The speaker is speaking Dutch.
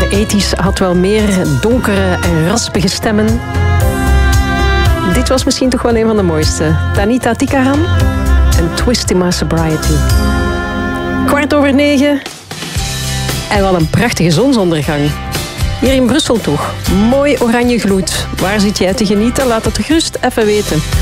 De 80's had wel meer donkere en raspige stemmen. Dit was misschien toch wel een van de mooiste. Tanita Tikaram en Twist in My Sobriety. 9:15. En wel een prachtige zonsondergang. Hier in Brussel toch. Mooi oranje gloed. Waar zit jij te genieten? Laat het gerust even weten.